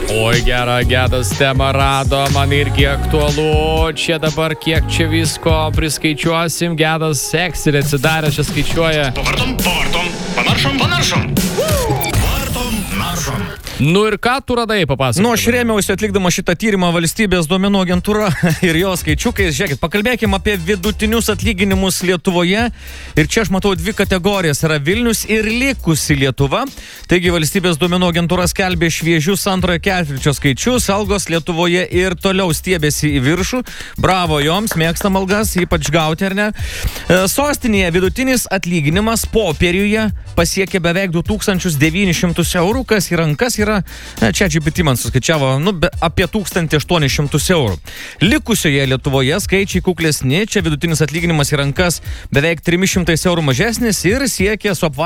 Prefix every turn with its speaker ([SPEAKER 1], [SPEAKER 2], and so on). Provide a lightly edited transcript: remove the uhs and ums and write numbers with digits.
[SPEAKER 1] Oi, gerą Gedas temą rado, man irgi aktualu. Čia dabar kiek čia visko priskaičiuosim. Gedas Excelį atsidarė, čia skaičiuoja.
[SPEAKER 2] Pavartom, panaršom. Naršom.
[SPEAKER 1] Nu ir ką tu radai, papasakok?
[SPEAKER 3] Nu, aš rėmiausi atlikdama šitą tyrimą valstybės duomenų agentūra ir jos skaičiukais. Žiūrėkit, pakalbėkime apie vidutinius atlyginimus Lietuvoje. Ir čia aš matau dvi kategorijas. Yra Vilnius ir likusi Lietuva. Taigi valstybės duomenų agentūra skelbė šviežius antrojo ketvirčio skaičius. Algos Lietuvoje ir toliau stiebėsi į viršų. Bravo joms, mėgstam algas, ypač gauti, ar ne? Sostinėje vidutinis atlyginimas popieriuje pasiekė beveik 2900 eurų, kas į rankas yra, čia GPT man suskaičiavo, apie 1800 eurų. Likusioje Lietuvoje skaičiai kuklesni, čia vidutinis atlyginimas į rankas beveik 300 eurų mažesnis ir siekia